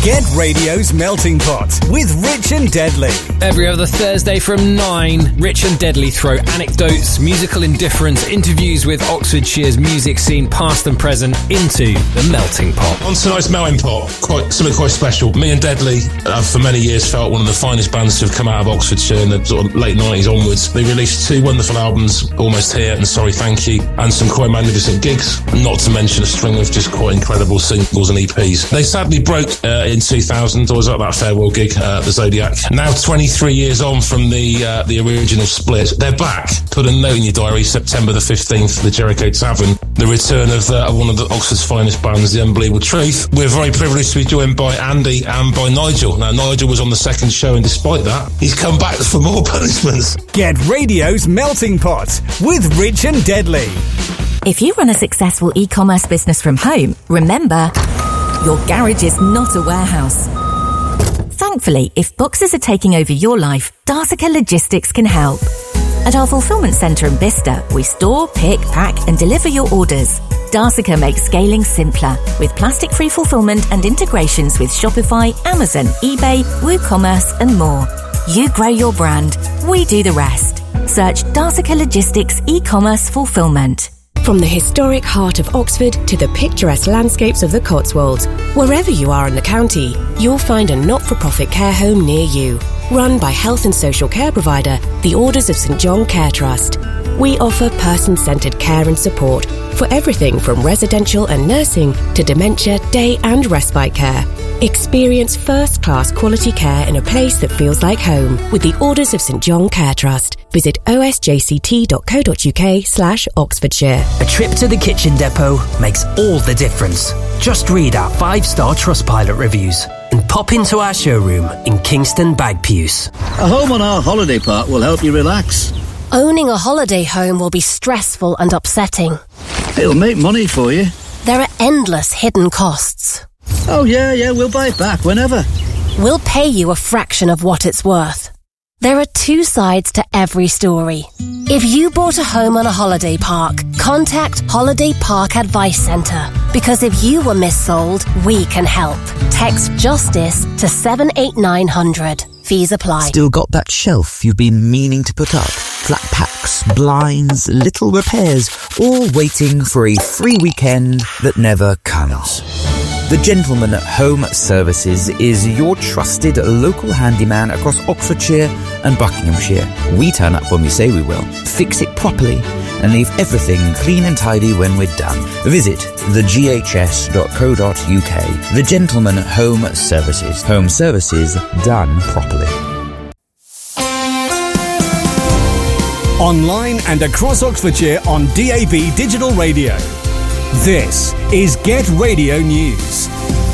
Get Radio's Melting Pot with Rich and Deadly. Every other Thursday from 9, Rich and Deadly throw anecdotes, musical indifference, interviews with Oxfordshire's music scene past and present into the Melting Pot. On tonight's Melting Pot, something quite special. Me and Deadly have for many years felt one of the finest bands to have come out of Oxfordshire in the sort of late 90s onwards. They released 2 wonderful albums, Almost Here and Sorry Thank You, and some quite magnificent gigs, not to mention a string of just quite incredible singles and EPs. They sadly broke in 2000. I was at that farewell gig at the Zodiac. Now 23 years on from the original split, they're back. Put a note in your diary, September the 15th, the Jericho Tavern, the return of one of Oxford's finest bands, The Unbelievable Truth. We're very privileged to be joined by Andy and by Nigel. Now, Nigel was on the second show, and despite that, he's come back for more punishments. Get Radio's Melting Pot with Rich and Deadly. If you run a successful e-commerce business from home, remember, your garage is not a warehouse. Thankfully, if boxes are taking over your life, Darsica Logistics can help. At our fulfillment centre in Bicester, we store, pick, pack and deliver your orders. Darsica makes scaling simpler with plastic-free fulfillment and integrations with Shopify, Amazon, eBay, WooCommerce and more. You grow your brand, we do the rest. Search Darsica Logistics e-commerce fulfillment. From the historic heart of Oxford to the picturesque landscapes of the Cotswolds, wherever you are in the county, you'll find a not-for-profit care home near you. Run by health and social care provider, the Orders of St John Care Trust. We offer person-centred care and support for everything from residential and nursing to dementia, day and respite care. Experience first-class quality care in a place that feels like home with the Orders of St John Care Trust. Visit osjct.co.uk/Oxfordshire. A trip to the Kitchen Depot makes all the difference. Just read our 5-star Trustpilot reviews and pop into our showroom in Kingston Bagpuws. A home on our holiday park will help you relax. Owning a holiday home will be stressful and upsetting. It'll make money for you. There are endless hidden costs. Oh, yeah, we'll buy it back whenever. We'll pay you a fraction of what it's worth. There are 2 sides to every story. If you bought a home on a holiday park, contact Holiday Park Advice Centre. Because if you were missold, we can help. Text JUSTICE to 78900. Fees apply. Still got that shelf you've been meaning to put up? Flat packs, blinds, little repairs, all waiting for a free weekend that never comes. The Gentleman Home Services is your trusted local handyman across Oxfordshire and Buckinghamshire. We turn up when we say we will, fix it properly, and leave everything clean and tidy when we're done. Visit theghs.co.uk. The Gentleman Home Services. Home services done properly. Online and across Oxfordshire on DAB Digital Radio. This is Get Radio News.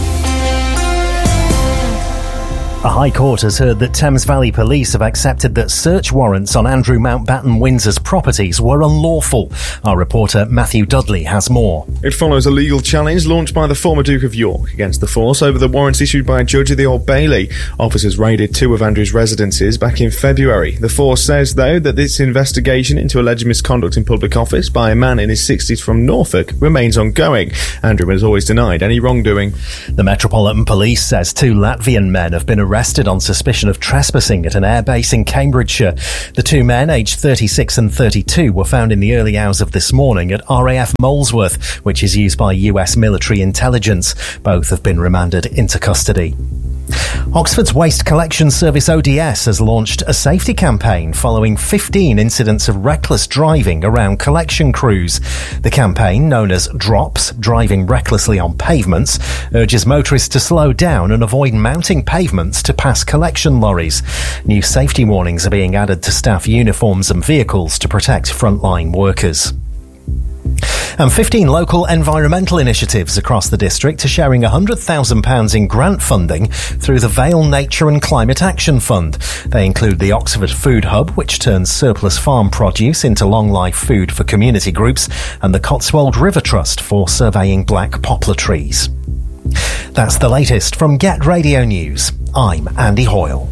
A High Court has heard that Thames Valley Police have accepted that search warrants on Andrew Mountbatten Windsor's properties were unlawful. Our reporter Matthew Dudley has more. It follows a legal challenge launched by the former Duke of York against the force over the warrants issued by a judge of the Old Bailey. Officers raided 2 of Andrew's residences back in February. The force says, though, that this investigation into alleged misconduct in public office by a man in his 60s from Norfolk remains ongoing. Andrew has always denied any wrongdoing. The Metropolitan Police says 2 Latvian men have been arrested on suspicion of trespassing at an airbase in Cambridgeshire. The 2 men, aged 36 and 32, were found in the early hours of this morning at RAF Molesworth, which is used by US military intelligence. Both have been remanded into custody. Oxford's Waste Collection Service ODS has launched a safety campaign following 15 incidents of reckless driving around collection crews. The campaign, known as DROPS, Driving Recklessly on Pavements, urges motorists to slow down and avoid mounting pavements to pass collection lorries. New safety warnings are being added to staff uniforms and vehicles to protect frontline workers. And 15 local environmental initiatives across the district are sharing £100,000 in grant funding through the Vale Nature and Climate Action Fund. They include the Oxford Food Hub, which turns surplus farm produce into long-life food for community groups, and the Cotswold River Trust for surveying black poplar trees. That's the latest from Get Radio News. I'm Andy Hoyle.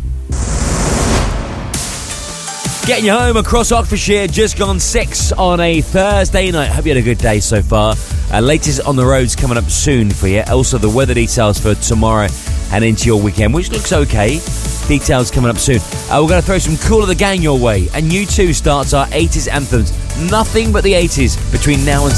Getting you home across Oxfordshire, just gone 6 on a Thursday night. Hope you had a good day so far. Latest on the roads coming up soon for you. Also, the weather details for tomorrow and into your weekend, which looks okay. Details coming up soon. We're going to throw some Kool of the Gang your way, and U2 starts our 80s anthems. Nothing but the 80s between now and